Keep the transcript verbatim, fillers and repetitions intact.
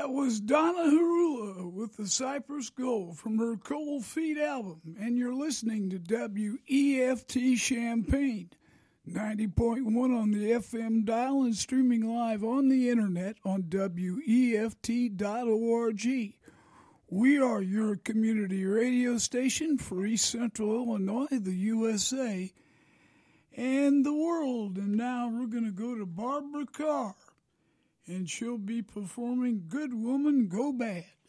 That was Donna Harula with the Cypress Gold from her Cold Feet album, and you're listening to W E F T Champaign, ninety point one on the F M dial and streaming live on the internet on W E F T dot org. We are your community radio station for East Central Illinois, the U S A, and the world. And now we're going to go to Barbara Carr, and she'll be performing Good Woman Go Bad.